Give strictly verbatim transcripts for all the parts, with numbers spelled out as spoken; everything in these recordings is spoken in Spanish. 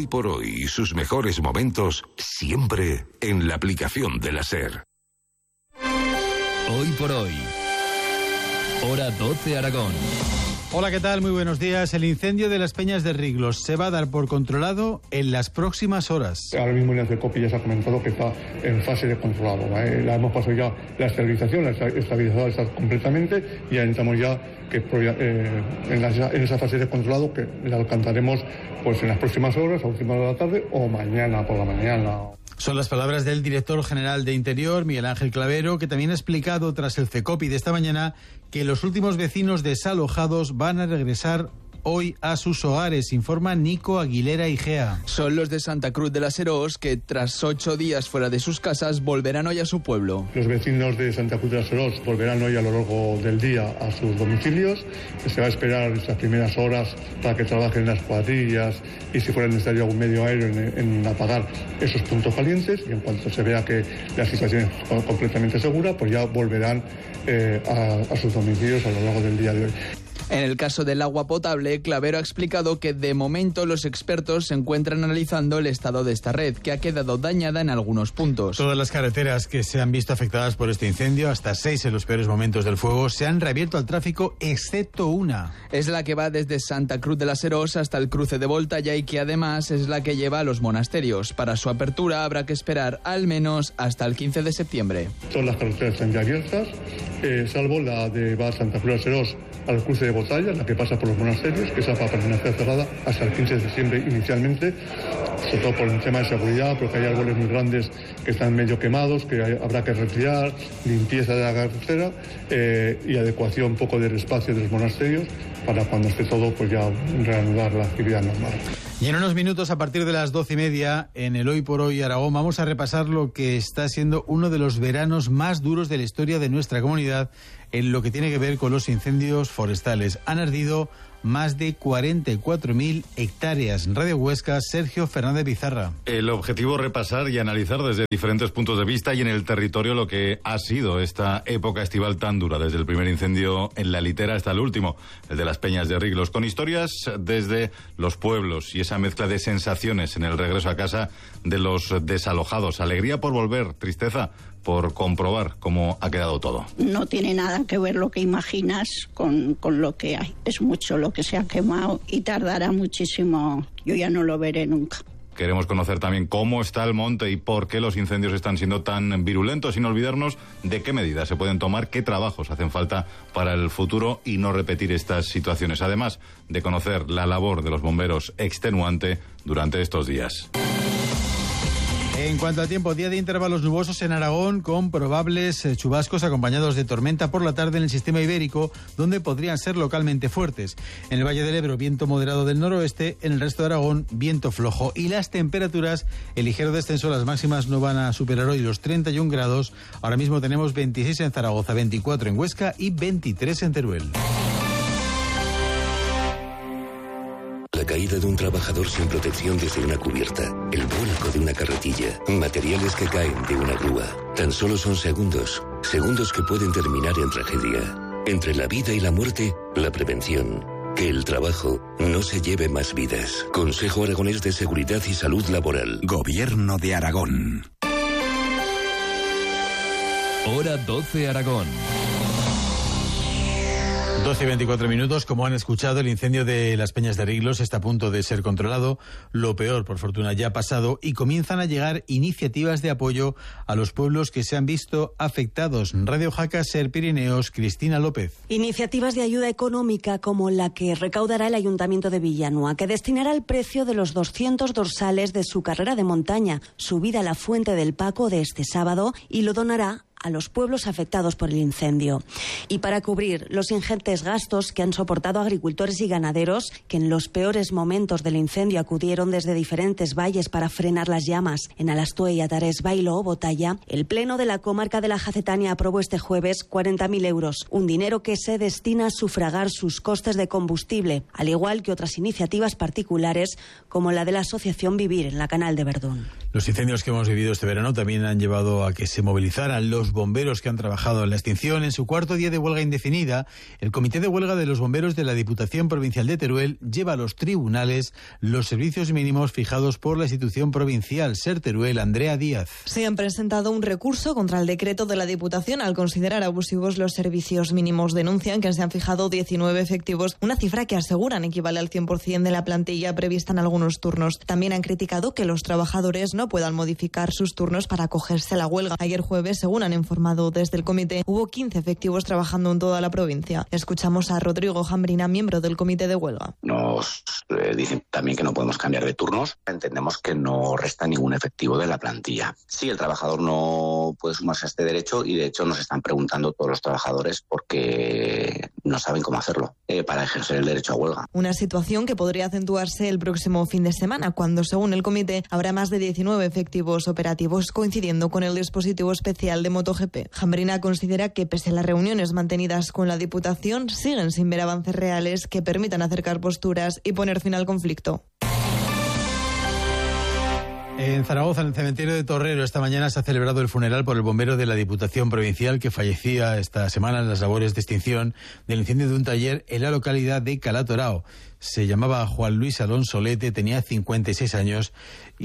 Hoy por hoy y sus mejores momentos siempre en la aplicación de la SER. Hoy por hoy. Hora doce Aragón. Hola, ¿qué tal? Muy buenos días. El incendio de las Peñas de Riglos se va a dar por controlado en las próximas horas. Ahora mismo en el CECOPI ya se ha comentado que está en fase de controlado. ¿Vale? La hemos pasado ya la estabilización, la estabilizada está completamente y ya entramos ya que eh, en, la, en esa fase de controlado que la alcanzaremos pues en las próximas horas, a última hora de la tarde o mañana por la mañana. Son las palabras del director general de Interior, Miguel Ángel Clavero, que también ha explicado tras el CECOPI de esta mañana que los últimos vecinos desalojados van a regresar hoy a sus hogares, informa Nico Aguilera Igea. Son los de Santa Cruz de la Serós que tras ocho días fuera de sus casas volverán hoy a su pueblo. Los vecinos de Santa Cruz de la Serós volverán hoy a lo largo del día a sus domicilios. Se va a esperar estas primeras horas para que trabajen las cuadrillas y si fuera necesario algún medio aéreo en, en apagar esos puntos calientes, y en cuanto se vea que la situación es completamente segura, pues ya volverán eh, a, a sus domicilios a lo largo del día de hoy. En el caso del agua potable, Clavero ha explicado que de momento los expertos se encuentran analizando el estado de esta red, que ha quedado dañada en algunos puntos. Todas las carreteras que se han visto afectadas por este incendio, hasta seis en los peores momentos del fuego, se han reabierto al tráfico, excepto una. Es la que va desde Santa Cruz de la Serós hasta el cruce de Voltaya y que además es la que lleva a los monasterios. Para su apertura habrá que esperar al menos hasta el quince de septiembre. Todas las carreteras están ya abiertas, eh, salvo la de va a Santa Cruz de la Serós al cruce de Voltaya, la que pasa por los monasterios, que esa va a permanecer cerrada hasta el quince de septiembre inicialmente, sobre todo por un tema de seguridad, porque hay árboles muy grandes que están medio quemados, que hay, habrá que retirar, limpieza de la carretera eh, y adecuación un poco del espacio de los monasterios para cuando esté todo, pues ya reanudar la actividad normal. Y en unos minutos, a partir de las doce y media, en el Hoy por Hoy Aragón, vamos a repasar lo que está siendo uno de los veranos más duros de la historia de nuestra comunidad en lo que tiene que ver con los incendios forestales. Han ardido más de cuarenta y cuatro mil hectáreas. Radio Huesca, Sergio Fernández Pizarra. El objetivo es repasar y analizar desde diferentes puntos de vista y en el territorio lo que ha sido esta época estival tan dura, desde el primer incendio en la Litera hasta el último, el de las Peñas de Riglos, con historias desde los pueblos y esa mezcla de sensaciones en el regreso a casa de los desalojados. Alegría por volver, tristeza por comprobar cómo ha quedado todo. No tiene nada que ver lo que imaginas con, con lo que hay. Es mucho lo que se ha quemado y tardará muchísimo. Yo ya no lo veré nunca. Queremos conocer también cómo está el monte y por qué los incendios están siendo tan virulentos, sin olvidarnos de qué medidas se pueden tomar, qué trabajos hacen falta para el futuro y no repetir estas situaciones. Además de conocer la labor de los bomberos extenuante durante estos días. En cuanto al tiempo, día de intervalos nubosos en Aragón con probables eh, chubascos acompañados de tormenta por la tarde en el sistema ibérico, donde podrían ser localmente fuertes. En el Valle del Ebro, viento moderado del noroeste, en el resto de Aragón, viento flojo. Y las temperaturas, el ligero descenso, las máximas no van a superar hoy los treinta y un grados. Ahora mismo tenemos veintiséis en Zaragoza, veinticuatro en Huesca y veintitrés en Teruel. La caída de un trabajador sin protección desde una cubierta, el vuelco de una carretilla, materiales que caen de una grúa. Tan solo son segundos, segundos que pueden terminar en tragedia. Entre la vida y la muerte, la prevención. Que el trabajo no se lleve más vidas. Consejo Aragonés de Seguridad y Salud Laboral. Gobierno de Aragón. Hora doce Aragón. doce y veinticuatro minutos, como han escuchado, el incendio de las Peñas de Riglos está a punto de ser controlado. Lo peor, por fortuna, ya ha pasado y comienzan a llegar iniciativas de apoyo a los pueblos que se han visto afectados. Radio Jaca, Ser Pirineos, Cristina López. Iniciativas de ayuda económica como la que recaudará el Ayuntamiento de Villanueva, que destinará el precio de los doscientos dorsales de su carrera de montaña, subida a la Fuente del Paco de este sábado, y lo donará a los pueblos afectados por el incendio. Y para cubrir los ingentes gastos que han soportado agricultores y ganaderos que en los peores momentos del incendio acudieron desde diferentes valles para frenar las llamas en Alastue y Atares, Bailo o Botalla, el Pleno de la Comarca de la Jacetania aprobó este jueves cuarenta mil euros, un dinero que se destina a sufragar sus costes de combustible, al igual que otras iniciativas particulares como la de la Asociación Vivir en la Canal de Verdún. Los incendios que hemos vivido este verano también han llevado a que se movilizaran los los bomberos que han trabajado en la extinción. En su cuarto día de huelga indefinida, el Comité de Huelga de los Bomberos de la Diputación Provincial de Teruel lleva a los tribunales los servicios mínimos fijados por la institución provincial. Ser Teruel, Andrea Díaz. Se han presentado un recurso contra el decreto de la Diputación al considerar abusivos los servicios mínimos. Denuncian que se han fijado diecinueve efectivos, una cifra que aseguran equivale al cien por ciento de la plantilla prevista en algunos turnos. También han criticado que los trabajadores no puedan modificar sus turnos para acogerse a la huelga. Ayer jueves, según han informado desde el comité, hubo quince efectivos trabajando en toda la provincia. Escuchamos a Rodrigo Jambrina, miembro del comité de huelga. Nos eh, dicen también que no podemos cambiar de turnos. Entendemos que no resta ningún efectivo de la plantilla. Sí, el trabajador no puede sumarse a este derecho y de hecho nos están preguntando todos los trabajadores porque no saben cómo hacerlo eh, para ejercer el derecho a huelga. Una situación que podría acentuarse el próximo fin de semana, cuando, según el comité, habrá más de diecinueve efectivos operativos, coincidiendo con el dispositivo especial de MotoGP. Jambrina considera que, pese a las reuniones mantenidas con la Diputación, siguen sin ver avances reales que permitan acercar posturas y poner fin al conflicto. En Zaragoza, en el cementerio de Torrero, esta mañana se ha celebrado el funeral por el bombero de la Diputación Provincial que fallecía esta semana en las labores de extinción del incendio de un taller en la localidad de Calatorao. Se llamaba Juan Luis Alonso Lete, tenía cincuenta y seis años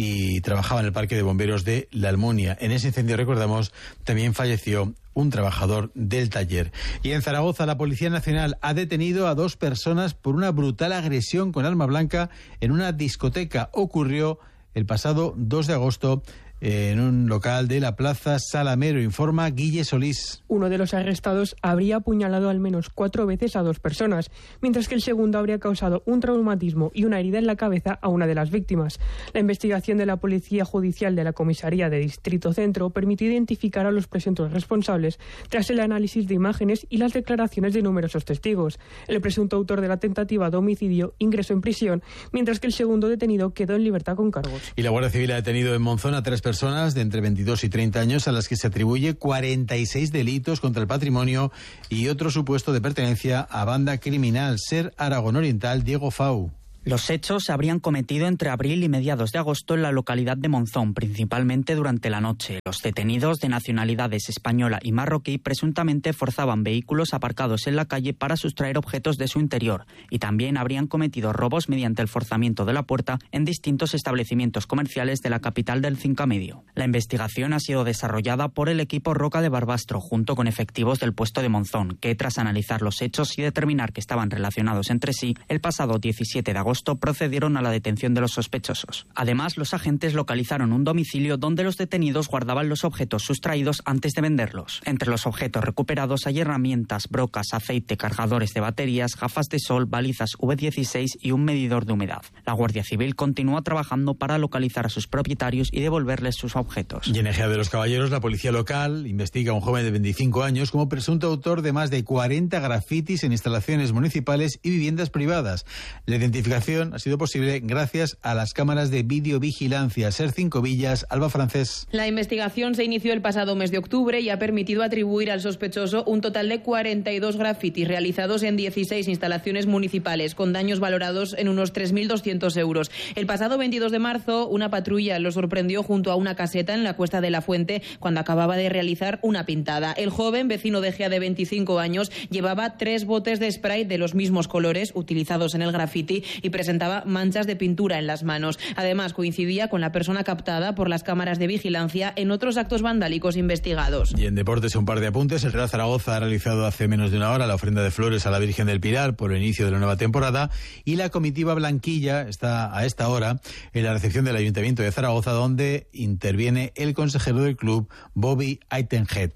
y trabajaba en el parque de bomberos de La Almunia. En ese incendio, recordamos, también falleció un trabajador del taller. Y en Zaragoza, la Policía Nacional ha detenido a dos personas por una brutal agresión con arma blanca en una discoteca. Ocurrió el pasado dos de agosto en un local de la Plaza Salamero, informa Guille Solís. Uno de los arrestados habría apuñalado al menos cuatro veces a dos personas, mientras que el segundo habría causado un traumatismo y una herida en la cabeza a una de las víctimas. La investigación de la Policía Judicial de la Comisaría de Distrito Centro permitió identificar a los presuntos responsables tras el análisis de imágenes y las declaraciones de numerosos testigos. El presunto autor de la tentativa de homicidio ingresó en prisión, mientras que el segundo detenido quedó en libertad con cargos. Y la Guardia Civil ha detenido en Monzón a tres personas de entre veintidós y treinta años a las que se atribuye cuarenta y seis delitos contra el patrimonio y otro supuesto de pertenencia a banda criminal. Ser Aragón Oriental, Diego Fau. Los hechos se habrían cometido entre abril y mediados de agosto en la localidad de Monzón, principalmente durante la noche. Los detenidos, de nacionalidades española y marroquí, presuntamente forzaban vehículos aparcados en la calle para sustraer objetos de su interior y también habrían cometido robos mediante el forzamiento de la puerta en distintos establecimientos comerciales de la capital del Cinca Medio. La investigación ha sido desarrollada por el equipo Roca de Barbastro junto con efectivos del puesto de Monzón, que tras analizar los hechos y determinar que estaban relacionados entre sí, el pasado diecisiete de agosto procedieron a la detención de los sospechosos. Además, los agentes localizaron un domicilio donde los detenidos guardaban los objetos sustraídos antes de venderlos. Entre los objetos recuperados hay herramientas, brocas, aceite, cargadores de baterías, gafas de sol, balizas V dieciséis y un medidor de humedad. La Guardia Civil continúa trabajando para localizar a sus propietarios y devolverles sus objetos. Y en Ejea de los Caballeros, la policía local investiga a un joven de veinticinco años como presunto autor de más de cuarenta grafitis en instalaciones municipales y viviendas privadas. La identificación ha sido posible gracias a las cámaras de videovigilancia. Ser Cinco Villas, Alba Francés. La investigación se inició el pasado mes de octubre y ha permitido atribuir al sospechoso un total de cuarenta y dos grafitis realizados en dieciséis instalaciones municipales, con daños valorados en unos tres mil doscientos euros. El pasado veintidós de marzo, una patrulla lo sorprendió junto a una caseta en la Cuesta de la Fuente cuando acababa de realizar una pintada. El joven, vecino de Ejea de veinticinco años, llevaba tres botes de spray de los mismos colores utilizados en el grafiti y presentaba manchas de pintura en las manos. Además, coincidía con la persona captada por las cámaras de vigilancia en otros actos vandálicos investigados. Y en deportes, un par de apuntes. El Real Zaragoza ha realizado hace menos de una hora la ofrenda de flores a la Virgen del Pilar por el inicio de la nueva temporada y la comitiva blanquilla está a esta hora en la recepción del Ayuntamiento de Zaragoza, donde interviene el consejero del club, Bobby Aitenhead.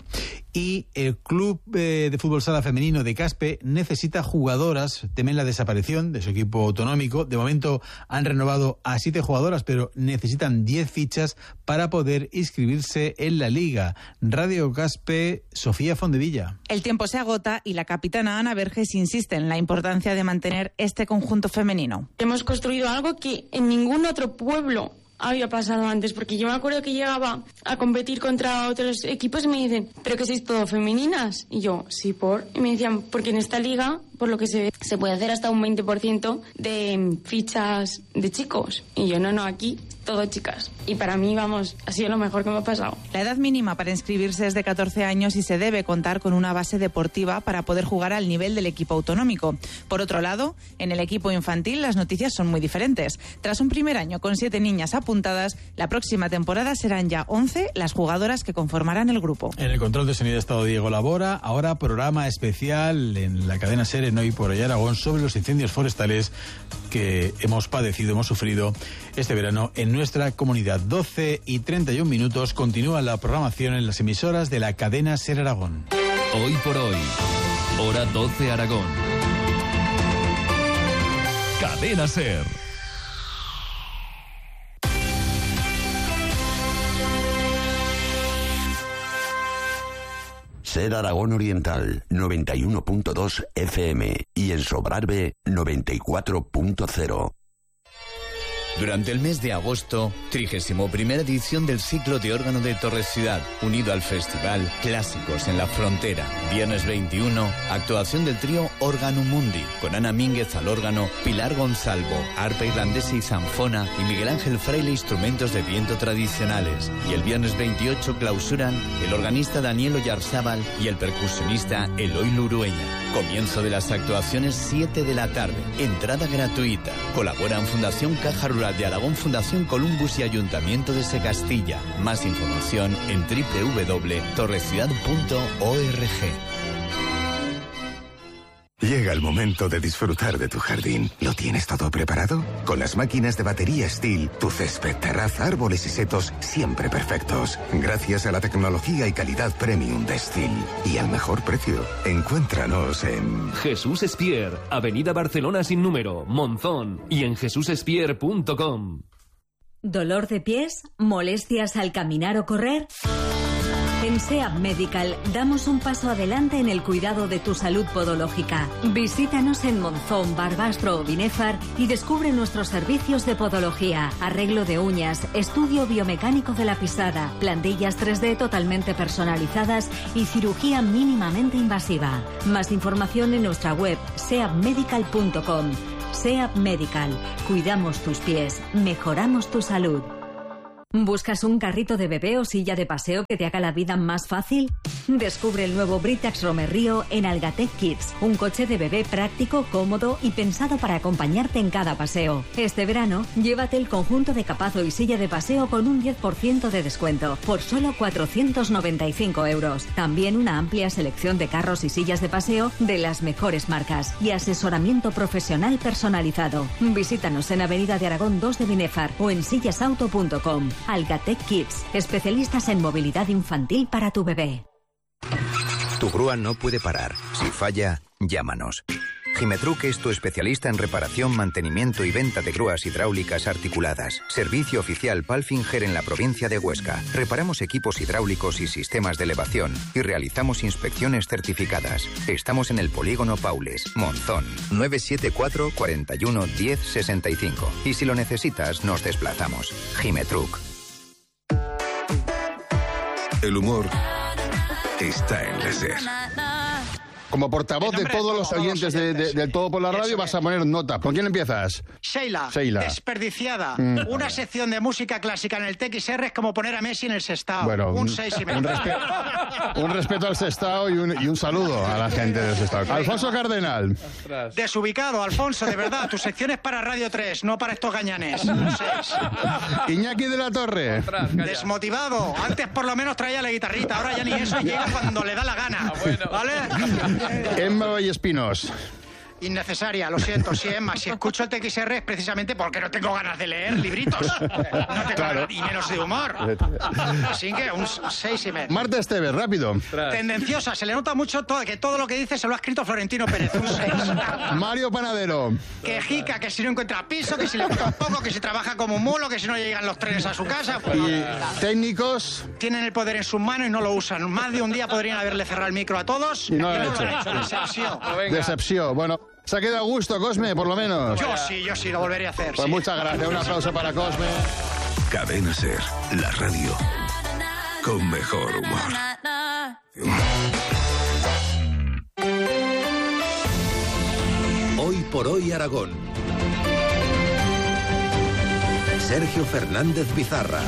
Y el club eh, de fútbol sala femenino de Caspe necesita jugadoras, temen la desaparición de su equipo autonómico. De momento han renovado a siete jugadoras, pero necesitan diez fichas para poder inscribirse en la liga. Radio Caspe, Sofía Fondevilla. El tiempo se agota y la capitana Ana Verges insiste en la importancia de mantener este conjunto femenino. Hemos construido algo que en ningún otro pueblo había pasado antes, porque yo me acuerdo que llegaba a competir contra otros equipos y me dicen, ¿pero que sois todo femeninas? Y yo, sí, por... Y me decían, porque en esta liga por lo que se ve, se puede hacer hasta un veinte por ciento de fichas de chicos. Y yo, no, no, aquí todo chicas. Y para mí, vamos, ha sido lo mejor que me ha pasado. La edad mínima para inscribirse es de catorce años y se debe contar con una base deportiva para poder jugar al nivel del equipo autonómico. Por otro lado, en el equipo infantil las noticias son muy diferentes. Tras un primer año con siete niñas apuntadas, la próxima temporada serán ya once las jugadoras que conformarán el grupo. En el control de sonido ha estado Diego Labora. Ahora programa especial en la cadena SER en Hoy por Hoy Aragón sobre los incendios forestales que hemos padecido, hemos sufrido este verano en nuestra comunidad. doce y treinta y un minutos. Continúa la programación en las emisoras de la cadena SER Aragón. Hoy por Hoy, hora doce Aragón. Cadena SER. SER Aragón Oriental, noventa y uno punto dos F M y en Sobrarbe, noventa y cuatro punto cero. Durante el mes de agosto, trigésimo primera edición del ciclo de órgano de Torres Ciudad, unido al festival Clásicos en la Frontera. Viernes veintiuno, actuación del trío Órgano Mundi, con Ana Mínguez al órgano, Pilar Gonzalvo, arpa irlandesa y zanfona, y Miguel Ángel Fraile, instrumentos de viento tradicionales. Y el viernes veintiocho clausuran el organista Daniel Oyarzábal y el percusionista Eloy Lurueña. Comienzo de las actuaciones siete de la tarde. Entrada gratuita. Colaboran Fundación Caja Rural de Aragón, Fundación Columbus y Ayuntamiento de Secastilla. Más información en doble u doble u doble u punto torreciudad punto org. Llega el momento de disfrutar de tu jardín. ¿Lo tienes todo preparado? Con las máquinas de batería Steel, tu césped, terraza, árboles y setos siempre perfectos. Gracias a la tecnología y calidad premium de Steel. Y al mejor precio. Encuéntranos en Jesús Espier, Avenida Barcelona sin número, Monzón, y en jesús espier punto com. ¿Dolor de pies? ¿Molestias al caminar o correr? En SEAP Medical damos un paso adelante en el cuidado de tu salud podológica. Visítanos en Monzón, Barbastro o Binéfar y descubre nuestros servicios de podología, arreglo de uñas, estudio biomecánico de la pisada, plantillas tres D totalmente personalizadas y cirugía mínimamente invasiva. Más información en nuestra web seap medical punto com. SEAP Medical. Cuidamos tus pies, mejoramos tu salud. ¿Buscas un carrito de bebé o silla de paseo que te haga la vida más fácil? Descubre el nuevo Britax Romerrío en Algatec Kids, un coche de bebé práctico, cómodo y pensado para acompañarte en cada paseo. Este verano, llévate el conjunto de capazo y silla de paseo con un diez por ciento de descuento, por solo cuatrocientos noventa y cinco euros. También una amplia selección de carros y sillas de paseo de las mejores marcas y asesoramiento profesional personalizado. Visítanos en Avenida de Aragón dos de Binéfar o en sillasauto punto com. Algatec Kids, especialistas en movilidad infantil para tu bebé. Tu grúa no puede parar. Si falla, llámanos. Gimetruc es tu especialista en reparación, mantenimiento y venta de grúas hidráulicas articuladas. Servicio oficial Palfinger en la provincia de Huesca. Reparamos equipos hidráulicos y sistemas de elevación y realizamos inspecciones certificadas. Estamos en el Polígono Paules, Monzón. nueve siete cuatro, cuatro uno, diez, sesenta y cinco. Y si lo necesitas, nos desplazamos. Gimetruc. El humor está en la SER. Como portavoz de todos los oyentes de, de, de Todo por la Radio, vas a poner nota. ¿Con quién empiezas? Sheila, Sheila. Desperdiciada. Mm. Una sección de música clásica en el T X R es como poner a Messi en el Sestao. Bueno, un un, seis y medio. un, respe- un respeto al Sestao y un, y un saludo a la gente del Sestao. Alfonso Cardenal. Desubicado, Alfonso, de verdad. Tu sección es para Radio tres, no para estos gañanes. Un seis. Iñaki de la Torre. Desmotivado. Antes por lo menos traía la guitarrita, ahora ya ni eso y llega cuando le da la gana. ¿Vale? Emma Vallespinos. Innecesaria, lo siento, sí, Emma. Si escucho el T X R es precisamente porque no tengo ganas de leer libritos. No tengo Claro. ganas, y menos de humor. Así que un seis y medio. Marta Esteves, rápido. Tendenciosa, se le nota mucho todo, que todo lo que dice se lo ha escrito Florentino Pérez. Un seis. Mario Panadero. Que jica, que si no encuentra piso, que si le gusta un poco, que si trabaja como un mulo, que si no llegan los trenes a su casa. Pues, Y técnicos. tienen el poder en sus manos y no lo usan. Más de un día podrían haberle cerrado el micro a todos. Y no lo han han hecho. hecho. Decepción. Decepción. Bueno, se ha quedado a gusto, Cosme, por lo menos. Yo sí, yo sí, lo volvería a hacer. Pues sí. muchas gracias. Un aplauso para Cosme. Cadena SER, la radio con mejor humor. por hoy Aragón. Sergio Fernández Bizarra.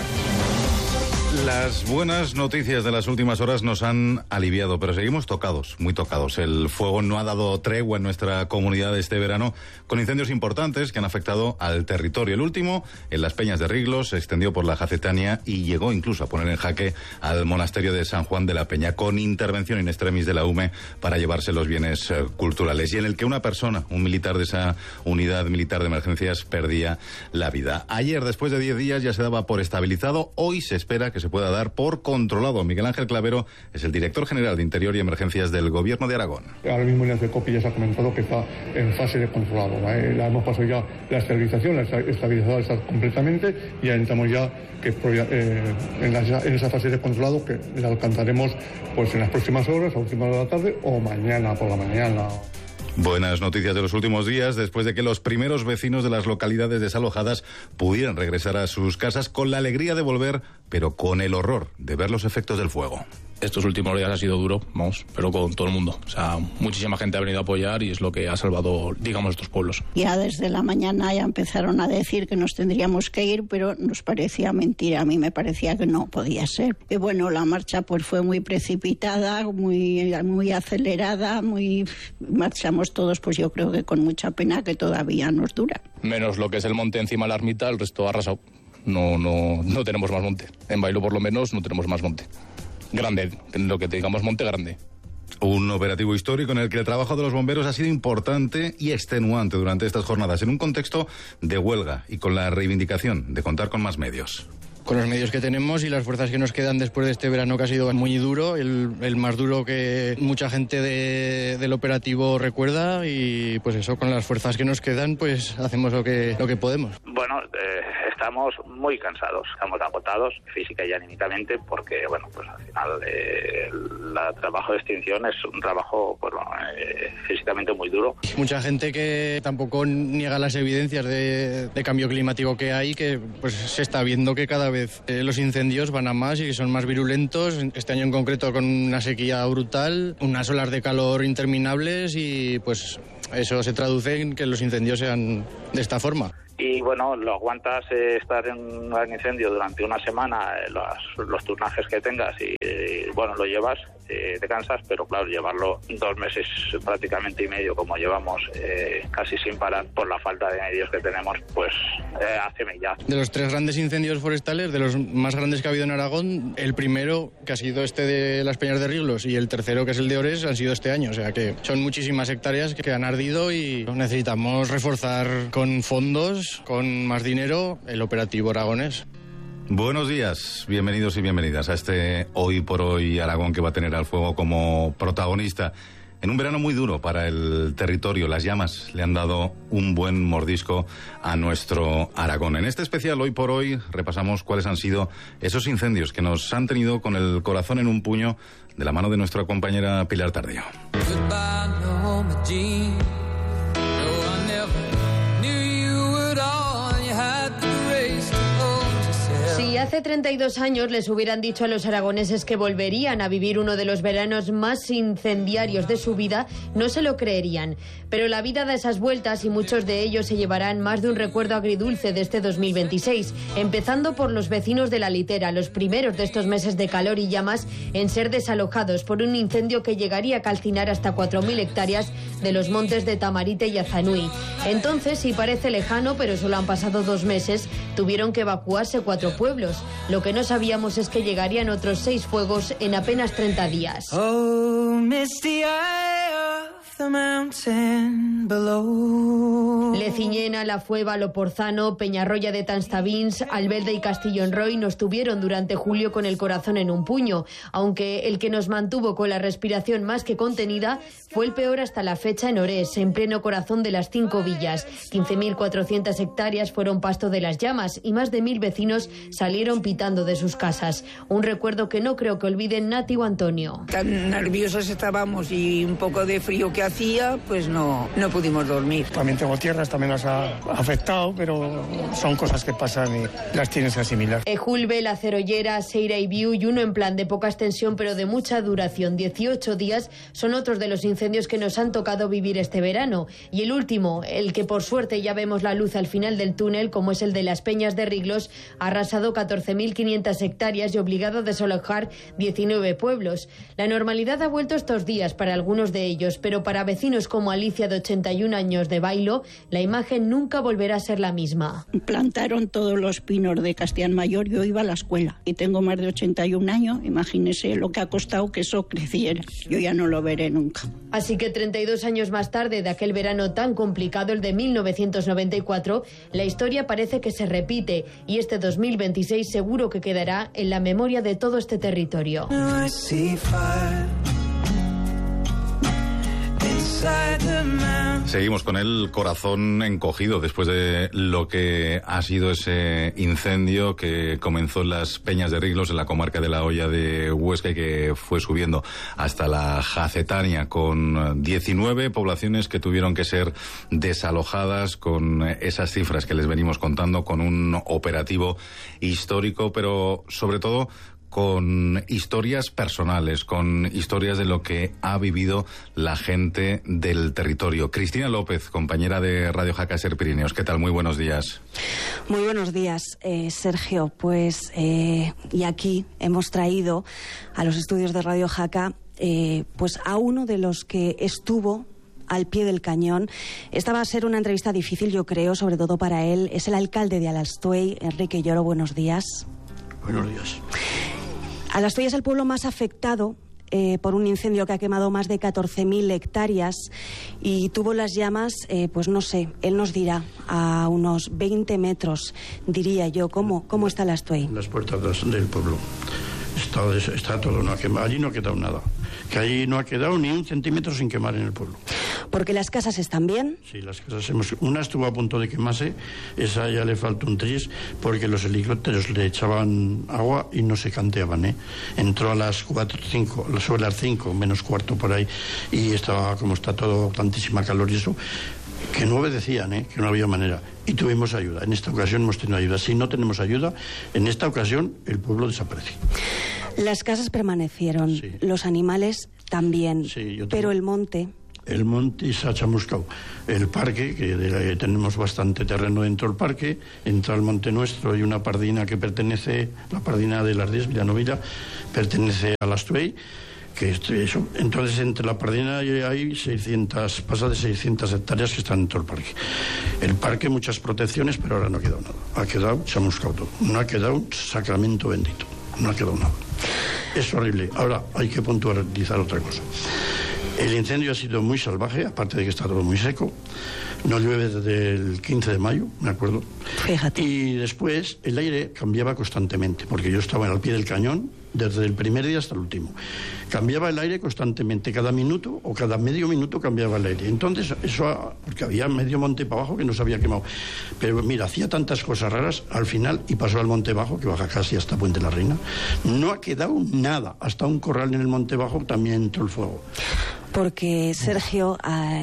Las buenas noticias de las últimas horas nos han aliviado, pero seguimos tocados, muy tocados. El fuego no ha dado tregua en nuestra comunidad este verano, con incendios importantes que han afectado al territorio. El último, en las Peñas de Riglos, se extendió por la Jacetania y llegó incluso a poner en jaque al monasterio de San Juan de la Peña, con intervención in extremis de la U M E para llevarse los bienes eh, culturales, y en el que una persona, un militar de esa unidad militar de emergencias, perdía la vida. Ayer, después de diez días, ya se daba por estabilizado. Hoy se espera que se pueda dar por controlado. Miguel Ángel Clavero es el director general de Interior y Emergencias del Gobierno de Aragón. Ahora mismo en el CECOPI ya se ha comentado que está en fase de controlado. ¿Vale? La hemos pasado ya la estabilización, la estabilizada está completamente, y ya entramos ya que eh, en, la, en esa fase de controlado que la alcanzaremos pues en las próximas horas, a última hora de la tarde o mañana por la mañana. Buenas noticias de los últimos días, después de que los primeros vecinos de las localidades desalojadas pudieran regresar a sus casas con la alegría de volver, pero con el horror de ver los efectos del fuego. Estos últimos días ha sido duro, vamos, pero con todo el mundo. O sea, muchísima gente ha venido a apoyar y es lo que ha salvado, digamos, estos pueblos. Ya desde la mañana ya empezaron a decir que nos tendríamos que ir, pero nos parecía mentira. A mí me parecía que no podía ser. Y bueno, la marcha pues fue muy precipitada, muy, muy acelerada, muy marchamos todos, pues yo creo que con mucha pena, que todavía nos dura. Menos lo que es el monte encima de la ermita, el resto arrasado. No, no, no tenemos más monte. En Bailo, por lo menos, no tenemos más monte. Grande, lo que digamos monte grande. Un operativo histórico en el que el trabajo de los bomberos ha sido importante y extenuante durante estas jornadas, en un contexto de huelga y con la reivindicación de contar con más medios. Con los medios que tenemos y las fuerzas que nos quedan después de este verano, que ha sido muy duro, el, el más duro que mucha gente de, del operativo recuerda, y pues eso, con las fuerzas que nos quedan, pues hacemos lo que, lo que podemos. Bueno, eh, estamos muy cansados, estamos agotados física y anímicamente, porque bueno, pues al final eh, el trabajo de extinción es un trabajo pues, bueno, eh, físicamente muy duro. Mucha gente que tampoco niega las evidencias de, de cambio climático que hay, que pues se está viendo que cada vez eh, los incendios van a más y que son más virulentos. Este año en concreto con una sequía brutal, unas olas de calor interminables, y pues eso se traduce en que los incendios sean de esta forma. Y bueno, lo aguantas eh, estar en un gran incendio durante una semana, eh, los, los turnajes que tengas, y eh, bueno, lo llevas, eh, te cansas, pero claro, llevarlo dos meses prácticamente y medio, como llevamos eh, casi sin parar por la falta de medios que tenemos, pues eh, hace ya. De los tres grandes incendios forestales, de los más grandes que ha habido en Aragón, el primero, que ha sido este de las Peñas de Riglos, y el tercero, que es el de Ores, han sido este año. O sea que son muchísimas hectáreas que han ardido y necesitamos reforzar con fondos, con más dinero, el operativo aragonés. Buenos días, bienvenidos y bienvenidas a este Hoy por Hoy Aragón, que va a tener al fuego como protagonista. En un verano muy duro para el territorio, las llamas le han dado un buen mordisco a nuestro Aragón. En este especial Hoy por Hoy repasamos cuáles han sido esos incendios que nos han tenido con el corazón en un puño, de la mano de nuestra compañera Pilar Tardío. Si hace treinta y dos años les hubieran dicho a los aragoneses que volverían a vivir uno de los veranos más incendiarios de su vida, no se lo creerían. Pero la vida da esas vueltas y muchos de ellos se llevarán más de un recuerdo agridulce de este dos mil veintiséis, empezando por los vecinos de La Litera, los primeros de estos meses de calor y llamas en ser desalojados por un incendio que llegaría a calcinar hasta cuatro mil hectáreas de los montes de Tamarite y Azanui. Entonces, si parece lejano, pero solo han pasado dos meses, tuvieron que evacuarse cuatro pueblos. Lo que no sabíamos es que llegarían otros seis fuegos en apenas treinta días. Oh, misty eye of the mountain below. Leciñena, La Fueva, Loporzano, Peñarroya de Tanstavins, Albelda y Castillo en Roy nos tuvieron durante julio con el corazón en un puño, aunque el que nos mantuvo con la respiración más que contenida fue el peor hasta la fecha en Ores, en pleno corazón de las cinco villas. quince mil cuatrocientas hectáreas fueron pasto de las llamas y más de mil vecinos salieron pitando de sus casas. Un recuerdo que no creo que olviden Nati o Antonio. Tan nerviosas estábamos y un poco de frío que que hacía, pues no, no pudimos dormir. También tengo tierras, también las ha afectado, pero son cosas que pasan y las tienes que asimilar. Ejulbe, La Cerollera, Seira y Viu, y uno en plan de poca extensión pero de mucha duración, dieciocho días, son otros de los incendios que nos han tocado vivir este verano. Y el último, el que por suerte ya vemos la luz al final del túnel, como es el de Las Peñas de Riglos, ha arrasado catorce mil quinientas hectáreas y obligado a desalojar diecinueve pueblos. La normalidad ha vuelto estos días para algunos de ellos, pero para vecinos como Alicia, de ochenta y un años, de Bailo, la imagen nunca volverá a ser la misma. Plantaron todos los pinos de Castellmayor, yo iba a la escuela y tengo más de ochenta y un años, imagínese lo que ha costado que eso creciera. Yo ya no lo veré nunca. Así que treinta y dos años más tarde de aquel verano tan complicado, el de mil novecientos noventa y cuatro, la historia parece que se repite y este dos mil veintiséis seguro que quedará en la memoria de todo este territorio. Seguimos con el corazón encogido después de lo que ha sido ese incendio que comenzó en Las Peñas de Riglos, en la comarca de La Hoya de Huesca, y que fue subiendo hasta la Jacetania, con diecinueve poblaciones que tuvieron que ser desalojadas, con esas cifras que les venimos contando, con un operativo histórico, pero sobre todo con historias personales, con historias de lo que ha vivido la gente del territorio. Cristina López, compañera de Radio Jaca Ser Pirineos. ¿Qué tal? Muy buenos días. Muy buenos días, eh, Sergio. Pues, eh, y aquí hemos traído a los estudios de Radio Jaca eh, pues a uno de los que estuvo al pie del cañón. Esta va a ser una entrevista difícil, yo creo, sobre todo para él. Es el alcalde de Alastuey, Enrique Lloro. Buenos días. Buenos días. Alastuey es el pueblo más afectado eh, por un incendio que ha quemado más de catorce mil hectáreas y tuvo las llamas, eh, pues no sé, él nos dirá, a unos veinte metros, diría yo. ¿Cómo, cómo está Alastuey? Las puertas del pueblo. Está, está todo, no ha quemado, allí no ha quedado nada. Que allí no ha quedado ni un centímetro sin quemar en el pueblo. ¿Porque las casas están bien? Sí, las casas hemos... Una estuvo a punto de quemarse, esa ya le faltó un tris, porque los helicópteros le echaban agua y no se canteaban, ¿eh? Entró a las cuatro, cinco, sobre las cinco, menos cuarto por ahí, y estaba, como está todo, tantísima calor y eso, que no obedecían, ¿eh? Que no había manera. Y tuvimos ayuda. En esta ocasión hemos tenido ayuda. Si no tenemos ayuda, en esta ocasión el pueblo desaparece. Las casas permanecieron, sí. Los animales también, sí, yo pero el monte... El monte se ha chamuscado. El parque, que de, tenemos bastante terreno dentro del parque, entra al monte nuestro y una pardina que pertenece, la pardina de las diez, Villanovilla, pertenece a Alastuey, que es eso. Entonces, entre la pardina y hay seiscientas, pasa de seiscientas hectáreas que están en todo el parque. El parque, muchas protecciones, pero ahora no ha quedado nada. Ha quedado chamuscado todo. No ha quedado un sacramento bendito. No ha quedado nada. Es horrible. Ahora, hay que puntualizar otra cosa. El incendio ha sido muy salvaje, aparte de que está todo muy seco. No llueve desde el quince de mayo, me acuerdo. Fíjate. Y después el aire cambiaba constantemente, porque yo estaba al pie del cañón desde el primer día hasta el último. Cambiaba el aire constantemente, cada minuto o cada medio minuto cambiaba el aire. Entonces, eso, porque había medio monte para abajo que no se había quemado. Pero mira, hacía tantas cosas raras al final y pasó al monte bajo, que baja casi hasta Puente la Reina. No ha quedado nada, hasta un corral en el monte bajo también entró el fuego. Porque, Sergio,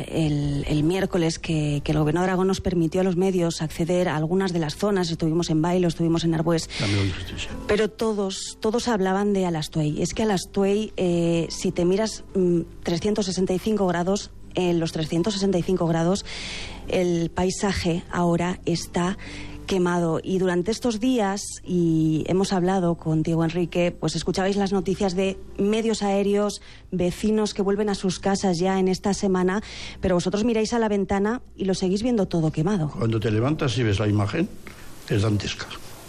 el, el miércoles que, que el gobierno de Aragón nos permitió a los medios acceder a algunas de las zonas, estuvimos en Bailo, estuvimos en Arbués, pero todos, todos hablaban de Alastuey. Es que Alastuey, eh, si te miras mmm, trescientos sesenta y cinco grados, en los trescientos sesenta y cinco grados, el paisaje ahora está quemado. Y durante estos días, y hemos hablado con Diego Enrique, pues escuchabais las noticias de medios aéreos, vecinos que vuelven a sus casas ya en esta semana, pero vosotros miráis a la ventana y lo seguís viendo todo quemado. Cuando te levantas y ves la imagen, es dantesca.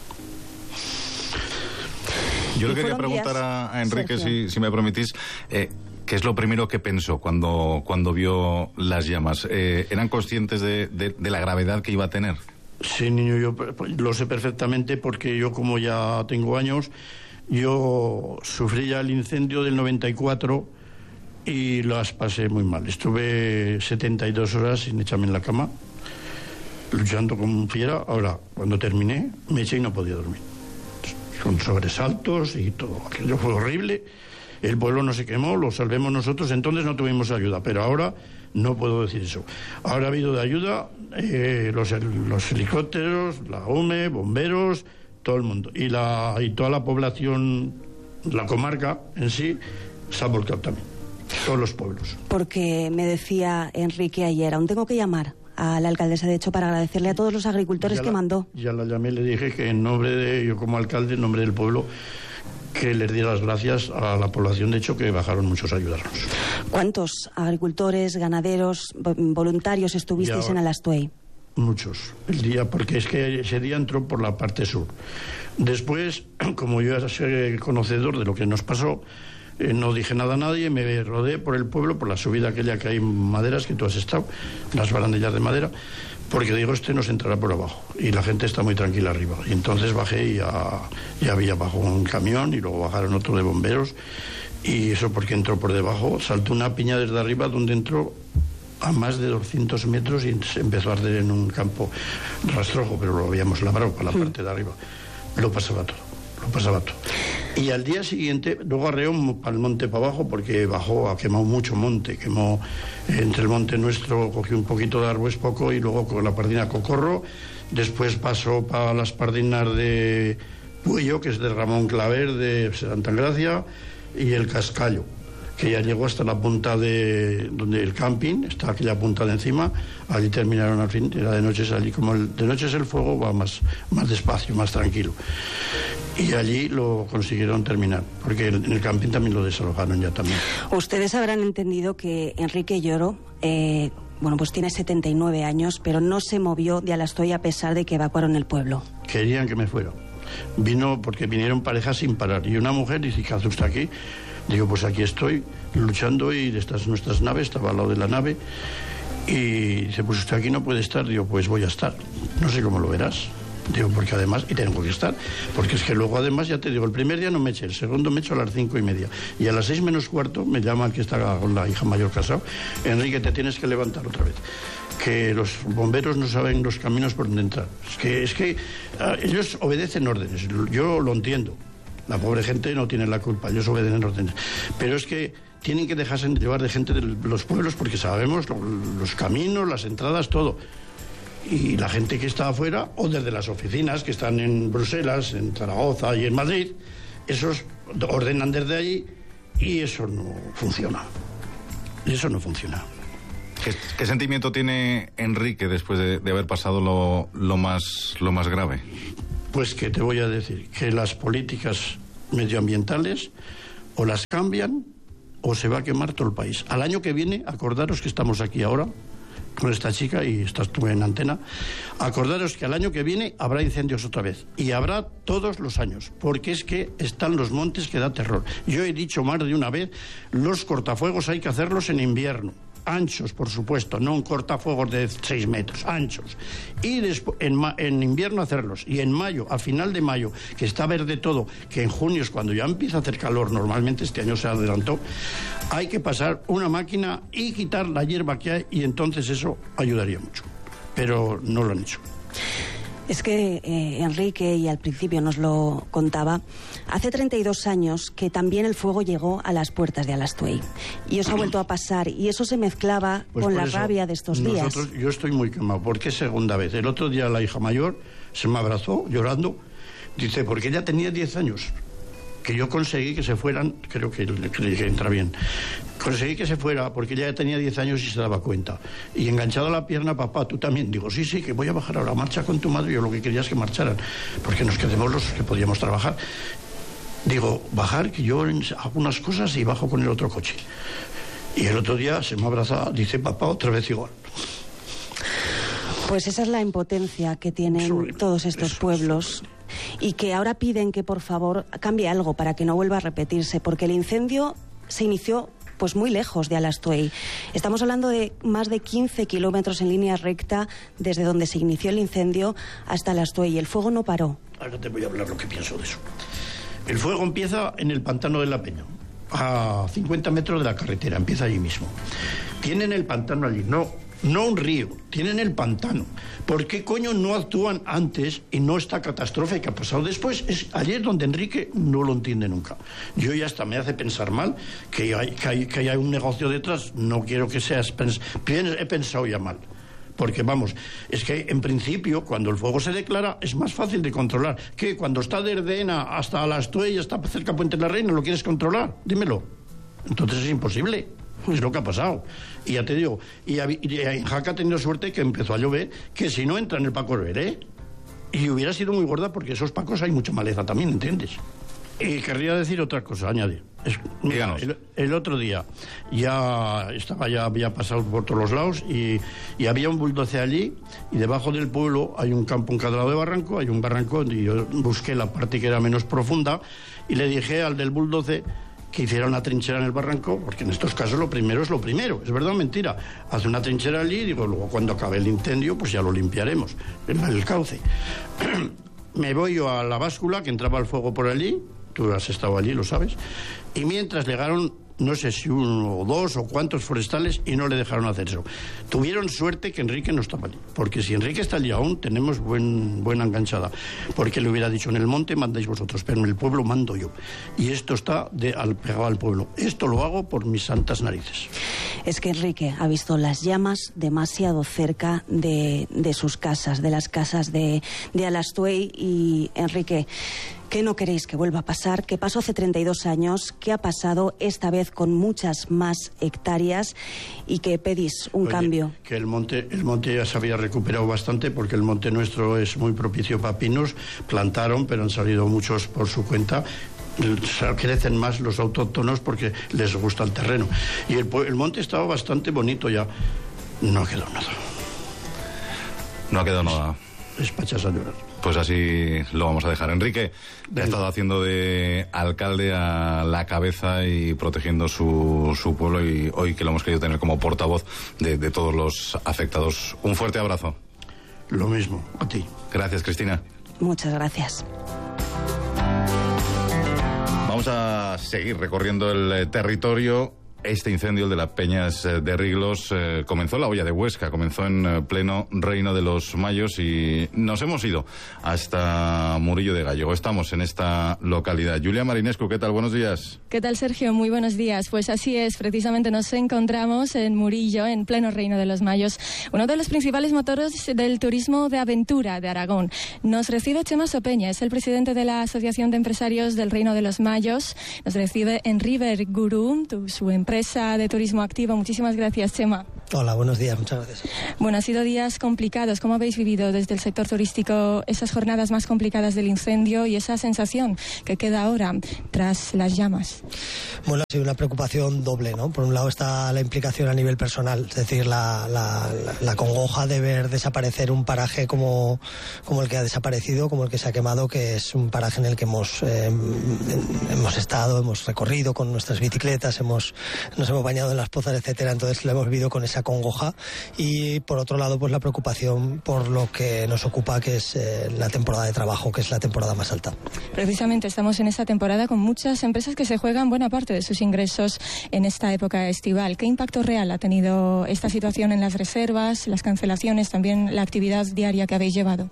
Yo le quería preguntar a, a Enrique, si, si me permitís, eh, ¿qué es lo primero que pensó cuando, cuando vio las llamas? Eh, ¿Eran conscientes de, de, de la gravedad que iba a tener? Sí, niño, yo lo sé perfectamente porque yo, como ya tengo años, yo sufrí ya el incendio del noventa y cuatro y las pasé muy mal. Estuve setenta y dos horas sin echarme en la cama, luchando como fiera. Ahora, cuando terminé, me eché y no podía dormir. Con sobresaltos y todo. Aquello fue horrible. El pueblo no se quemó, lo salvemos nosotros, entonces no tuvimos ayuda. Pero ahora no puedo decir eso. Ahora ha habido de ayuda eh, los, los helicópteros, la U M E, bomberos, todo el mundo. Y, la, y toda la población, la comarca en sí, se ha volcado también. Todos los pueblos. Porque me decía Enrique ayer, aún tengo que llamar a la alcaldesa, de hecho, para agradecerle a todos los agricultores ya que la, mandó. Ya la llamé, le dije que en nombre de, yo como alcalde, en nombre del pueblo, que les diera las gracias a la población, de hecho, que bajaron muchos a ayudarnos. ¿Cuántos agricultores, ganaderos, voluntarios estuvisteis ya, en Alastuey? Muchos, el día, porque es que ese día entró por la parte sur. Después, como yo era soy conocedor de lo que nos pasó, eh, no dije nada a nadie, me rodeé por el pueblo, por la subida aquella que hay en maderas, que tú has estado, las barandillas de madera, porque digo, este nos entrará por abajo, y la gente está muy tranquila arriba. Y entonces bajé y ya, ya había bajo un camión, y luego bajaron otro de bomberos, y eso porque entró por debajo, saltó una piña desde arriba, donde entró a más de doscientos metros y se empezó a arder en un campo rastrojo, pero lo habíamos labrado para la parte de arriba. Lo pasaba todo, lo pasaba todo. Y al día siguiente, luego arreó para el monte para abajo, porque bajó, ha quemado mucho monte, quemó entre el monte nuestro, cogió un poquito de Arbues poco, y luego con la pardina Cocorro, después pasó para las pardinas de Puello, que es de Ramón Claver, de Santa Engracia, y el Cascallo, que ya llegó hasta la punta de donde el camping, está aquella punta de encima, allí terminaron al fin, era de noche, allí como el, de noche es el fuego, va más, más despacio, más tranquilo. Y allí lo consiguieron terminar, porque en el camping también lo desalojaron ya también. Ustedes habrán entendido que Enrique Lloro, eh, bueno, pues tiene setenta y nueve años, pero no se movió de Alastoy a pesar de que evacuaron el pueblo. Querían que me fuera. Vino porque vinieron parejas sin parar, y una mujer dice, ¿qué hace usted aquí? Digo, pues aquí estoy luchando, y de estas nuestras naves, estaba al lado de la nave, y dice, pues usted aquí no puede estar. Digo, pues voy a estar, no sé cómo lo verás. Digo, porque además, y tengo que estar, porque es que luego además, ya te digo, el primer día no me eché, el segundo me echo a las cinco y media, y a las seis menos cuarto me llama el que está con la hija mayor casado, Enrique, te tienes que levantar otra vez, que los bomberos no saben los caminos por donde entrar. Es que, es que uh, ellos obedecen órdenes, yo lo entiendo. La pobre gente no tiene la culpa, ellos obedecen órdenes. Pero es que tienen que dejarse llevar de gente de los pueblos, porque sabemos lo, los caminos, las entradas, todo. Y la gente que está afuera, o desde las oficinas que están en Bruselas, en Zaragoza y en Madrid, esos ordenan desde allí, y eso no funciona. Eso no funciona. ¿Qué, qué sentimiento tiene Enrique después de, de haber pasado lo, lo, más, lo más grave? Pues que te voy a decir que las políticas medioambientales o las cambian o se va a quemar todo el país. Al año que viene, acordaros que estamos aquí ahora con esta chica, y estás tú en antena, acordaros que al año que viene habrá incendios otra vez, y habrá todos los años, porque es que están los montes que da terror. Yo he dicho más de una vez, los cortafuegos hay que hacerlos en invierno, anchos, por supuesto, no un cortafuegos de seis metros, anchos. Y después, en, en invierno hacerlos. Y en mayo, a final de mayo, que está verde todo, que en junio es cuando ya empieza a hacer calor, normalmente este año se adelantó, hay que pasar una máquina y quitar la hierba que hay, y entonces eso ayudaría mucho. Pero no lo han hecho. Es que eh, Enrique, y al principio nos lo contaba, hace treinta y dos años que también el fuego llegó a las puertas de Alastuey. Y os ha vuelto a pasar, y eso se mezclaba pues con la eso, rabia de estos nosotros, días. Yo estoy muy quemado, porque es segunda vez. El otro día la hija mayor se me abrazó llorando, dice, porque ella tenía diez años, que yo conseguí que se fueran, creo que, que, que entra bien, conseguí que se fuera porque ella ya tenía diez años y se daba cuenta. Y enganchado a la pierna, papá, tú también. Digo, sí, sí, que voy a bajar ahora, marcha con tu madre. Yo lo que quería es que marcharan, porque nos quedemos los que podíamos trabajar. Digo, bajar, que yo hago unas cosas y bajo con el otro coche. Y el otro día se me abraza, dice, papá, otra vez igual. Pues esa es la impotencia que tienen todos estos pueblos, y que ahora piden que por favor cambie algo para que no vuelva a repetirse, porque el incendio se inició pues muy lejos de Alastuey. Estamos hablando de más de quince kilómetros en línea recta desde donde se inició el incendio hasta Alastuey, y el fuego no paró. Ahora te voy a hablar lo que pienso de eso. El fuego empieza en el pantano de la Peña, a cincuenta metros de la carretera, empieza allí mismo. Tienen el pantano allí, no no un río, tienen el pantano. ¿Por qué coño no actúan antes y no esta catástrofe que ha pasado después? Es ayer donde Enrique no lo entiende nunca. Yo ya hasta me hace pensar mal que hay, que hay, que hay un negocio detrás. No quiero que seas... He pensado ya mal. Porque, vamos, es que en principio, cuando el fuego se declara, es más fácil de controlar. Que cuando está de Erdena hasta Alastuey, hasta cerca de Puente de la Reina, ¿lo quieres controlar? Dímelo. Entonces es imposible. Es lo que ha pasado. Y ya te digo, y, y en Jaca ha tenido suerte que empezó a llover, que si no entra en el Paco Herrera, y hubiera sido muy gorda porque esos pacos hay mucha maleza también, ¿entiendes? Y querría decir otra cosa, añadir. Es, mira, el, el otro día ya estaba, ya había pasado por todos los lados y, y había un bulldozer allí y debajo del pueblo hay un campo encadrado de barranco, hay un barranco y yo busqué la parte que era menos profunda y le dije al del bulldozer que hiciera una trinchera en el barranco, porque en estos casos lo primero es lo primero, es verdad o mentira. Hace una trinchera allí y digo, luego cuando acabe el incendio pues ya lo limpiaremos, el, el cauce. Me voy yo a la báscula, que entraba el fuego por allí, tú has estado allí, lo sabes, y mientras llegaron, no sé si uno o dos o cuántos forestales y no le dejaron hacer eso. Tuvieron suerte que Enrique no estaba allí, porque si Enrique está allí aún tenemos buen, buena enganchada, porque le hubiera dicho en el monte mandáis vosotros, pero en el pueblo mando yo, y esto está de, al, pegado al pueblo. Esto lo hago por mis santas narices. Es que Enrique ha visto las llamas demasiado cerca de, de sus casas, de las casas de, de Alastuey. Y Enrique, ¿qué no queréis que vuelva a pasar? ¿Qué pasó hace treinta y dos años? ¿Qué ha pasado esta vez con muchas más hectáreas? Y que pedís un Oye, cambio. Que el monte, el monte ya se había recuperado bastante porque el monte nuestro es muy propicio para pinos. Plantaron, pero han salido muchos por su cuenta. Crecen más los autóctonos porque les gusta el terreno. Y el, el monte estaba bastante bonito ya. No ha quedado nada. No ha quedado nada. Despachas a llorar. Pues así lo vamos a dejar. Enrique ha estado haciendo de alcalde a la cabeza y protegiendo su, su pueblo, y hoy que lo hemos querido tener como portavoz de, de todos los afectados. Un fuerte abrazo. Lo mismo, a ti. Gracias, Cristina. Muchas gracias. Vamos a seguir recorriendo el territorio. Este incendio, el de las Peñas de Riglos, eh, comenzó en la Hoya de Huesca, comenzó en eh, pleno Reino de los Mayos y nos hemos ido hasta Murillo de Gallego. Estamos en esta localidad. Julia Marinescu, ¿qué tal? Buenos días. ¿Qué tal, Sergio? Muy buenos días. Pues así es, precisamente nos encontramos en Murillo, en pleno Reino de los Mayos, uno de los principales motores del turismo de aventura de Aragón. Nos recibe Chema Sopeña, es el presidente de la Asociación de Empresarios del Reino de los Mayos. Nos recibe en River Guru, tu, su empresa empresa de turismo activo. Muchísimas gracias, Chema. Hola, buenos días, muchas gracias. Bueno, han sido días complicados. ¿Cómo habéis vivido desde el sector turístico esas jornadas más complicadas del incendio y esa sensación que queda ahora tras las llamas? Bueno, ha sido una preocupación doble, ¿no? Por un lado está la implicación a nivel personal, es decir, la, la, la, la congoja de ver desaparecer un paraje como, como el que ha desaparecido, como el que se ha quemado, que es un paraje en el que hemos, eh, hemos estado, hemos recorrido con nuestras bicicletas, hemos, nos hemos bañado en las pozas, etcétera. Entonces lo hemos vivido con esa congoja, y por otro lado pues la preocupación por lo que nos ocupa, que es eh, la temporada de trabajo, que es la temporada más alta. Precisamente estamos en esa temporada con muchas empresas que se juegan buena parte de sus ingresos en esta época estival. ¿Qué impacto real ha tenido esta situación en las reservas, las cancelaciones, también la actividad diaria que habéis llevado?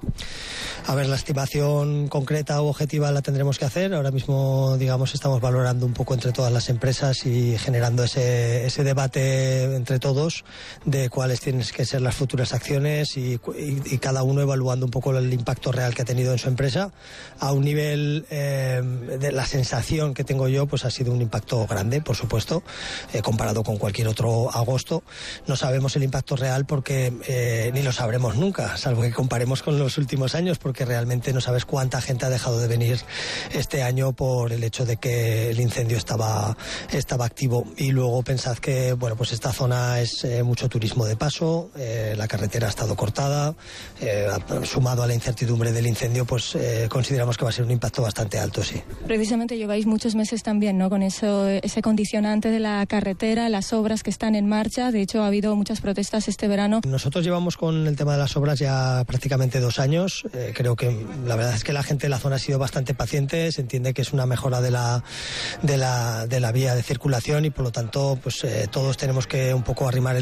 A ver, la estimación concreta o objetiva la tendremos que hacer. Ahora mismo, digamos, estamos valorando un poco entre todas las empresas y generando ese, ese debate entre todos de cuáles tienen que ser las futuras acciones y, y, y cada uno evaluando un poco el impacto real que ha tenido en su empresa. A un nivel eh, de la sensación que tengo yo, pues ha sido un impacto grande, por supuesto, eh, comparado con cualquier otro agosto. No sabemos el impacto real porque eh, ni lo sabremos nunca, salvo que comparemos con los últimos años, porque realmente no sabes cuánta gente ha dejado de venir este año por el hecho de que el incendio estaba, estaba activo. Y luego pensad que, bueno, pues esta zona es eh, mucho turismo de paso, eh, la carretera ha estado cortada, eh, sumado a la incertidumbre del incendio, pues eh, consideramos que va a ser un impacto bastante alto, sí. Precisamente lleváis muchos meses también, ¿no?, con eso, ese condicionante de la carretera, las obras que están en marcha. De hecho, ha habido muchas protestas este verano. Nosotros llevamos con el tema de las obras ya prácticamente dos años. Eh, creo que la verdad es que la gente de la zona ha sido bastante paciente, se entiende que es una mejora de la, de la, de la vía de circulación y por lo tanto pues eh, todos tenemos que un poco arrimar el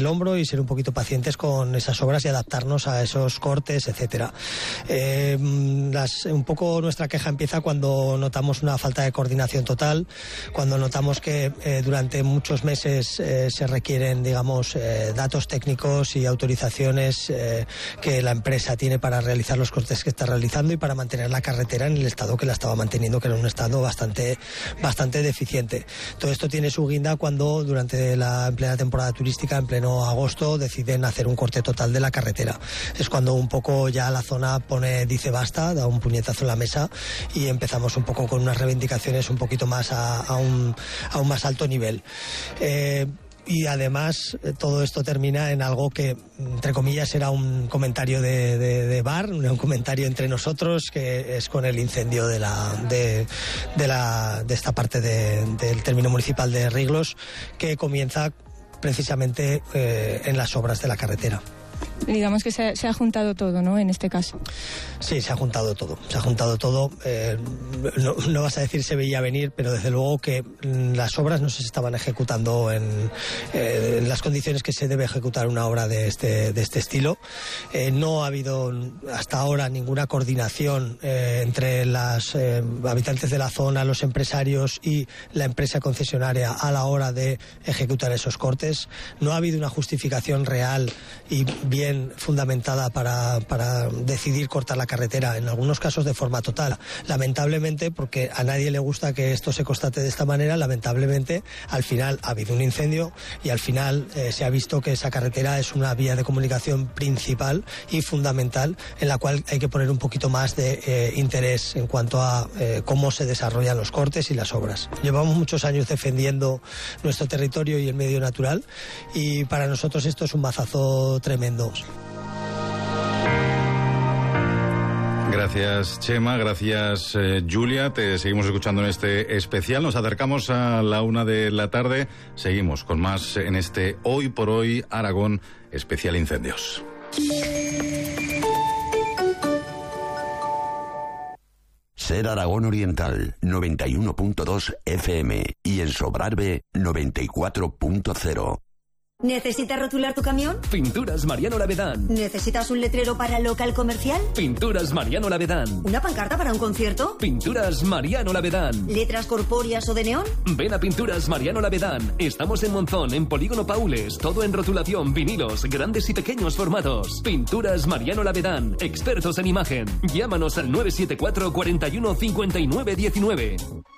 hombro y ser un poquito pacientes con esas obras y adaptarnos a esos cortes, etcétera. Eh, las, un poco nuestra queja empieza cuando notamos una falta de coordinación total, cuando notamos que eh, durante muchos meses eh, se requieren, digamos, eh, datos técnicos y autorizaciones eh, que la empresa tiene para realizar los cortes que está realizando y para mantener la carretera en el estado que la estaba manteniendo, que era un estado bastante, bastante deficiente. Todo esto tiene su guinda cuando durante la en plena temporada turística, en pleno agosto, deciden hacer un corte total de la carretera. Es cuando un poco ya la zona pone, dice basta, da un puñetazo en la mesa y empezamos un poco con unas reivindicaciones un poquito más a, a, un, a un más alto nivel. Eh, Y además todo esto termina en algo que, entre comillas, era un comentario de, de, de bar, un comentario entre nosotros, que es con el incendio de la de, de, la, de esta parte de, del término municipal de Riglos, que comienza precisamente eh, en las obras de la carretera. Digamos que se, se ha juntado todo, ¿no?, en este caso. Sí, se ha juntado todo, se ha juntado todo. Eh, no, no vas a decir se veía venir, pero desde luego que las obras no se estaban ejecutando en, eh, en las condiciones que se debe ejecutar una obra de este, de este estilo. Eh, no ha habido hasta ahora ninguna coordinación eh, entre los eh, habitantes de la zona, los empresarios y la empresa concesionaria a la hora de ejecutar esos cortes. No ha habido una justificación real y bien fundamentada para, para decidir cortar la carretera, en algunos casos de forma total. Lamentablemente, porque a nadie le gusta que esto se constate de esta manera, lamentablemente al final ha habido un incendio y al final eh, se ha visto que esa carretera es una vía de comunicación principal y fundamental en la cual hay que poner un poquito más de eh, interés en cuanto a eh, cómo se desarrollan los cortes y las obras. Llevamos muchos años defendiendo nuestro territorio y el medio natural y para nosotros esto es un mazazo tremendo. Gracias, Chema, gracias, eh, Julia. Te seguimos escuchando en este especial. Nos acercamos a la una de la tarde. Seguimos con más en este Hoy por Hoy Aragón especial incendios. Ser Aragón Oriental, noventa y uno punto dos F M y en Sobrarbe, noventa y cuatro punto cero. ¿Necesitas rotular tu camión? Pinturas Mariano Lavedán. ¿Necesitas un letrero para local comercial? Pinturas Mariano Lavedán. ¿Una pancarta para un concierto? Pinturas Mariano Lavedán. ¿Letras corpóreas o de neón? Ven a Pinturas Mariano Lavedán. Estamos en Monzón, en Polígono Paules. Todo en rotulación, vinilos, grandes y pequeños formatos. Pinturas Mariano Lavedán. Expertos en imagen. Llámanos al nueve siete cuatro, cuatro uno, cinco nueve uno nueve.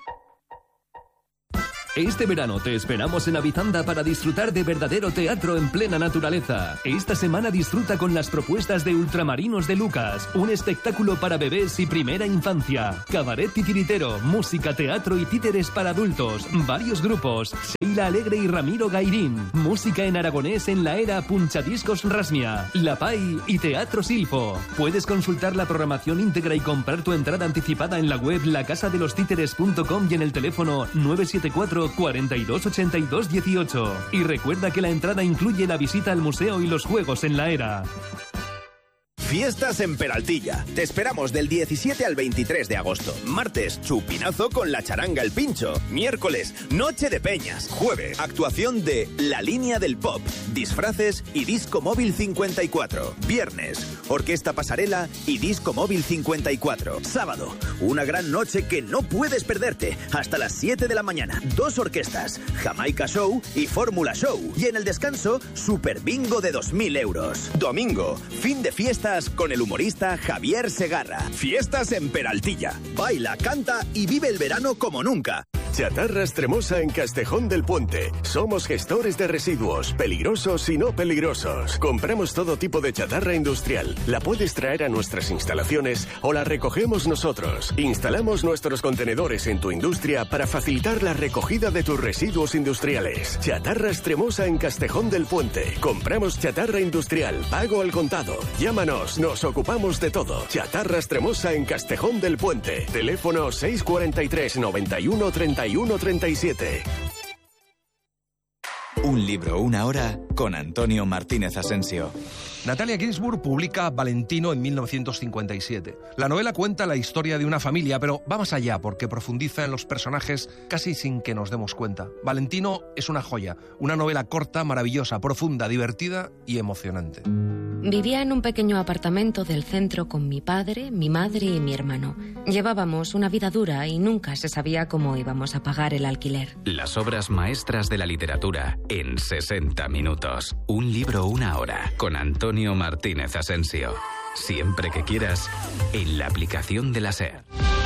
Este verano te esperamos en Avizanda para disfrutar de verdadero teatro en plena naturaleza. Esta semana disfruta con las propuestas de Ultramarinos de Lucas, un espectáculo para bebés y primera infancia. Cabaret titiritero, música, teatro y títeres para adultos. Varios grupos, Sheila Alegre y Ramiro Gairín. Música en aragonés en la era Punchadiscos Rasmia, La Pai y Teatro Silfo. Puedes consultar la programación íntegra y comprar tu entrada anticipada en la web la casa de los títeres punto com y en el teléfono nueve siete cuatro, cuarenta y dos, ochenta y dos, dieciocho. Y recuerda que la entrada incluye la visita al museo y los juegos en la era. Fiestas en Peraltilla. Te esperamos del diecisiete al veintitrés de agosto. Martes, chupinazo con la charanga El Pincho. Miércoles, noche de peñas. Jueves, actuación de La Línea del Pop, disfraces y Disco Móvil cincuenta y cuatro. Viernes, Orquesta Pasarela y Disco Móvil cincuenta y cuatro. Sábado, una gran noche que no puedes perderte. Hasta las siete de la mañana. Dos orquestas, Jamaica Show y Fórmula Show. Y en el descanso, Super Bingo de dos mil euros. Domingo, fin de fiestas con el humorista Javier Segarra. Fiestas en Peraltilla. Baila, canta y vive el verano como nunca. Chatarras Tremosa en Castejón del Puente. Somos gestores de residuos, peligrosos y no peligrosos. Compramos todo tipo de chatarra industrial. La puedes traer a nuestras instalaciones o la recogemos nosotros. Instalamos nuestros contenedores en tu industria para facilitar la recogida de tus residuos industriales. Chatarras Tremosa en Castejón del Puente. Compramos chatarra industrial, pago al contado. Llámanos, nos ocupamos de todo. Chatarras Tremosa en Castejón del Puente. Teléfono seis cuatro tres, noventa y uno, treinta y uno, treinta y siete. Un libro, una hora con Antonio Martínez Asensio. Natalia Ginzburg publica Valentino en mil novecientos cincuenta y siete. La novela cuenta la historia de una familia, pero va más allá porque profundiza en los personajes casi sin que nos demos cuenta. Valentino es una joya, una novela corta, maravillosa, profunda, divertida y emocionante. Vivía en un pequeño apartamento del centro con mi padre, mi madre y mi hermano. Llevábamos una vida dura y nunca se sabía cómo íbamos a pagar el alquiler. Las obras maestras de la literatura en sesenta minutos. Un libro, una hora, con Antonio Martínez Asensio. Siempre que quieras, en la aplicación de la SER.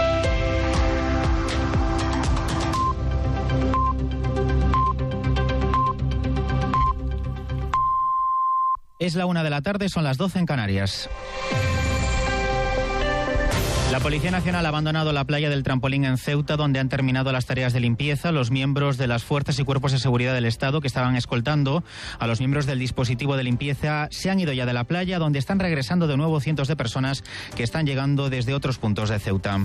Es la una de la tarde, son las doce en Canarias. La Policía Nacional ha abandonado la playa del Trampolín en Ceuta, donde han terminado las tareas de limpieza. Los miembros de las fuerzas y cuerpos de seguridad del Estado que estaban escoltando a los miembros del dispositivo de limpieza se han ido ya de la playa, donde están regresando de nuevo cientos de personas que están llegando desde otros puntos de Ceuta.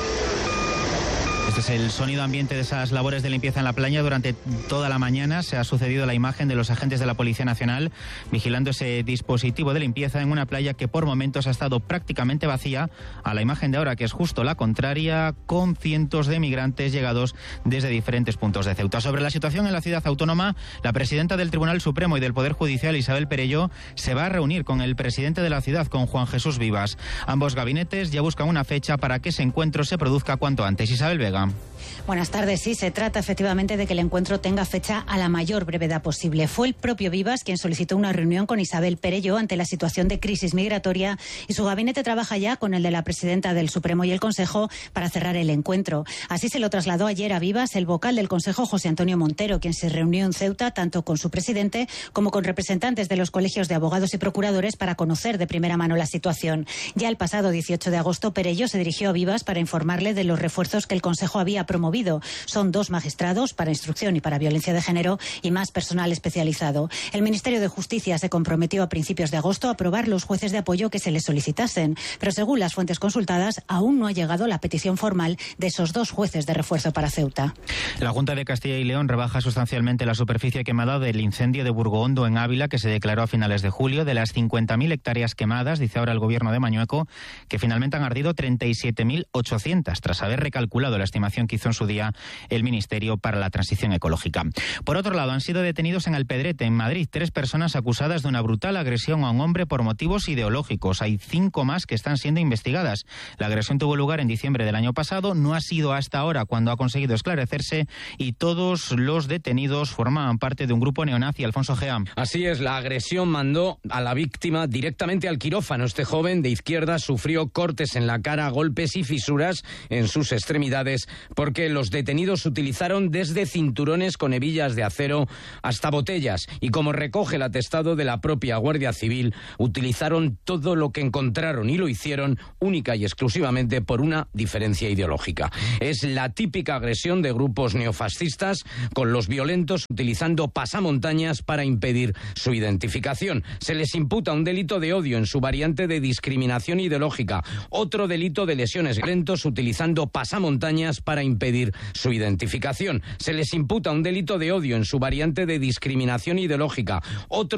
Este es el sonido ambiente de esas labores de limpieza en la playa. Durante toda la mañana se ha sucedido la imagen de los agentes de la Policía Nacional vigilando ese dispositivo de limpieza en una playa que por momentos ha estado prácticamente vacía, a la imagen de ahora que es justo la contraria, con cientos de migrantes llegados desde diferentes puntos de Ceuta. Sobre la situación en la ciudad autónoma, la presidenta del Tribunal Supremo y del Poder Judicial, Isabel Perelló, se va a reunir con el presidente de la ciudad, con Juan Jesús Vivas. Ambos gabinetes ya buscan una fecha para que ese encuentro se produzca cuanto antes. Isabel Vega. Buenas tardes. Sí, se trata efectivamente de que el encuentro tenga fecha a la mayor brevedad posible. Fue el propio Vivas quien solicitó una reunión con Isabel Perelló ante la situación de crisis migratoria y su gabinete trabaja ya con el de la presidenta del Supremo y el Consejo para cerrar el encuentro. Así se lo trasladó ayer a Vivas el vocal del Consejo, José Antonio Montero, quien se reunió en Ceuta tanto con su presidente como con representantes de los colegios de abogados y procuradores para conocer de primera mano la situación. Ya el pasado dieciocho de agosto, Perelló se dirigió a Vivas para informarle de los refuerzos que el Consejo había promovido. Son dos magistrados para instrucción y para violencia de género y más personal especializado. El Ministerio de Justicia se comprometió a principios de agosto a aprobar los jueces de apoyo que se les solicitasen, pero según las fuentes consultadas, aún no ha llegado la petición formal de esos dos jueces de refuerzo para Ceuta. La Junta de Castilla y León rebaja sustancialmente la superficie quemada del incendio de Burgohondo en Ávila, que se declaró a finales de julio. De las cincuenta mil hectáreas quemadas, dice ahora el gobierno de Mañueco, que finalmente han ardido treinta y siete mil ochocientas, tras haber recalculado la estimación que hizo en su día el Ministerio para la Transición Ecológica. Por otro lado, han sido detenidos en Alpedrete, en Madrid, tres personas acusadas de una brutal agresión a un hombre por motivos ideológicos. Hay cinco más que están siendo investigadas. La agresión tuvo lugar en diciembre del año pasado, no ha sido hasta ahora cuando ha conseguido esclarecerse y todos los detenidos formaban parte de un grupo neonazi. Alfonso Gea. Así es, la agresión mandó a la víctima directamente al quirófano. Este joven de izquierda sufrió cortes en la cara, golpes y fisuras en sus extremidades porque los detenidos utilizaron desde cinturones con hebillas de acero hasta botellas y, como recoge el atestado de la propia Guardia Civil, utilizaron todo lo que encontraron y lo hicieron única y exclusivamente por una diferencia ideológica. Es la típica agresión de grupos neofascistas con los violentos utilizando pasamontañas para impedir su identificación. Se les imputa un delito de odio en su variante de discriminación ideológica, otro delito de lesiones violentos utilizando pasamontañas para impedir su identificación. Se les imputa un delito de odio en su variante de discriminación ideológica, otro